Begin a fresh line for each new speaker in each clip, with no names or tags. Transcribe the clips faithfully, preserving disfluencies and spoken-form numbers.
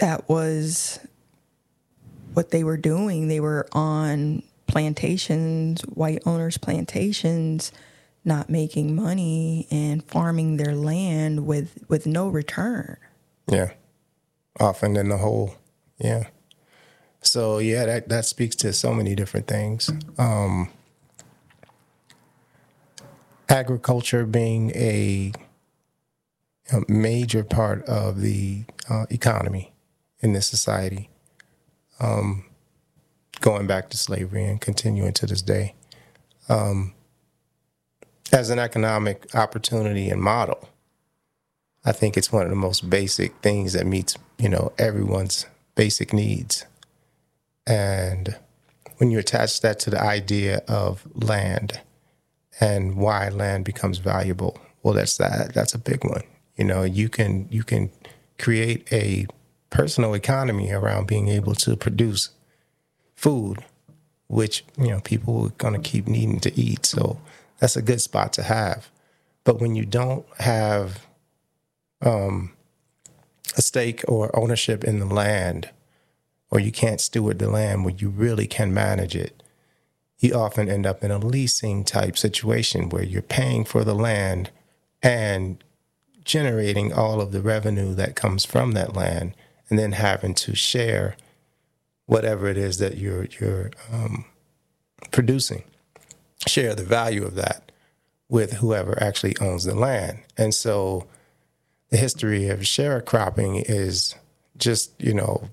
that was what they were doing. They were on plantations, white owners' plantations, not making money and farming their land with, with no return.
Yeah. Often in the hole. Yeah. So, yeah, that, that speaks to so many different things. Um, agriculture being a, a major part of the uh, economy in this society, um, going back to slavery and continuing to this day, um, as an economic opportunity and model. I think it's one of the most basic things that meets, you know, everyone's basic needs. And when you attach that to the idea of land and why land becomes valuable, well, that's that. That's a big one. You know, you can you can create a personal economy around being able to produce food, which, you know, people are going to keep needing to eat. So that's a good spot to have. But when you don't have um, a stake or ownership in the land, or you can't steward the land where you really can manage it, you often end up in a leasing type situation where you're paying for the land and generating all of the revenue that comes from that land, and then having to share whatever it is that you're you're um, producing, share the value of that with whoever actually owns the land. And so the history of sharecropping is just, you know,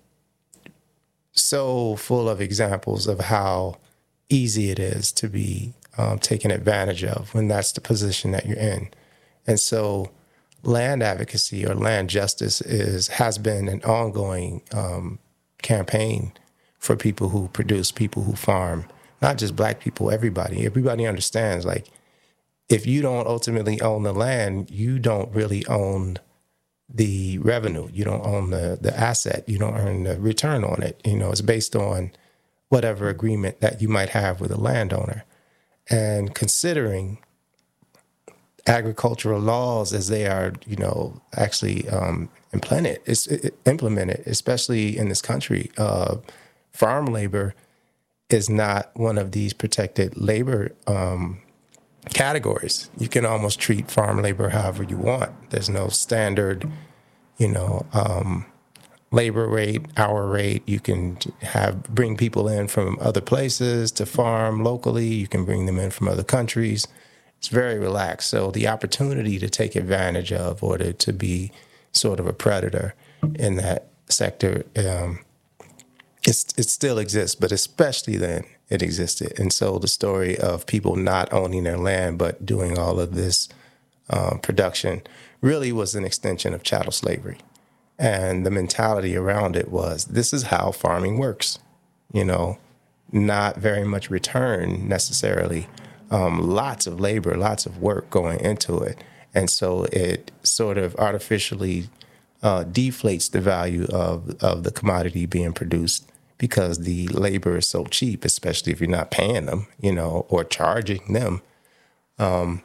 so full of examples of how easy it is to be um, taken advantage of when that's the position that you're in. And so land advocacy or land justice is has been an ongoing um, campaign for people who produce, people who farm, not just Black people, everybody. Everybody understands, like, if you don't ultimately own the land, you don't really own the revenue. You don't own the, the asset. You don't earn the return on it. You know, it's based on whatever agreement that you might have with a landowner. And considering agricultural laws as they are, you know, actually um, implemented, it's it, implemented, especially in this country, uh, farm labor is not one of these protected labor um, categories. You can almost treat farm labor however you want. There's no standard, you know, um, labor rate, hour rate. You can have bring people in from other places to farm locally. You can bring them in from other countries. It's very relaxed. So the opportunity to take advantage of or to, to be sort of a predator in that sector, um, it's, it still exists, but especially then it existed. And so the story of people not owning their land but doing all of this um, production really was an extension of chattel slavery. And the mentality around it was, this is how farming works, you know, not very much return necessarily. Um, lots of labor, lots of work going into it. And so it sort of artificially uh, deflates the value of, of the commodity being produced because the labor is so cheap, especially if you're not paying them, you know, or charging them. Um,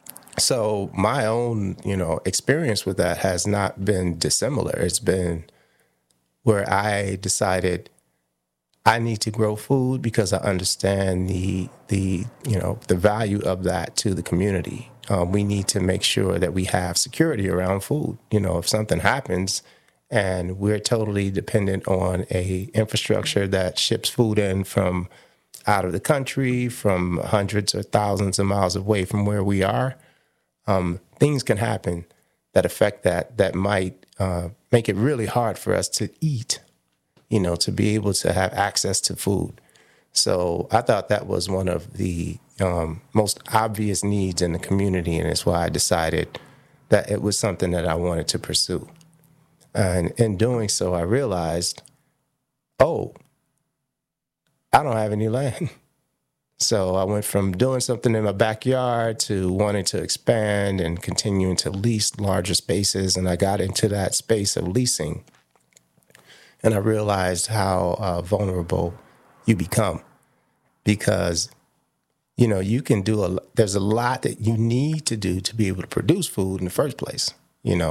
so my own, you know, experience with that has not been dissimilar. It's been where I decided I need to grow food because I understand the the you know the value of that to the community. Um, we need to make sure that we have security around food. You know, if something happens and we're totally dependent on a infrastructure that ships food in from out of the country, from hundreds or thousands of miles away from where we are, um, things can happen that affect that that might uh, make it really hard for us to eat, you know, to be able to have access to food. So I thought that was one of the um, most obvious needs in the community, and it's why I decided that it was something that I wanted to pursue. And in doing so, I realized, oh, I don't have any land. So I went from doing something in my backyard to wanting to expand and continuing to lease larger spaces, and I got into that space of leasing. And I realized how uh, vulnerable you become because, you know, you can do a, there's a lot that you need to do to be able to produce food in the first place, you know.